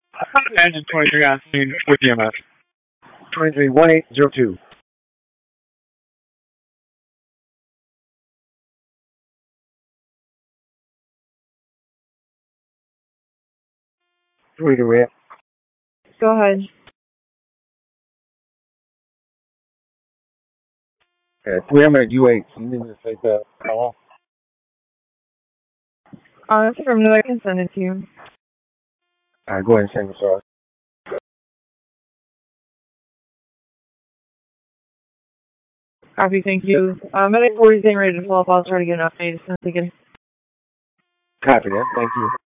Engine 23 on scene with EMS. 23-1802. Three to red. Go ahead. Okay, 300 U8. You need me to take that. Hello? That's from I can send it to you. Alright, go ahead and send it, sorry. Copy, thank you. Medic 40 is getting ready to pull up. I'll try to get an update as soon as I get it. Copy that. Thank you.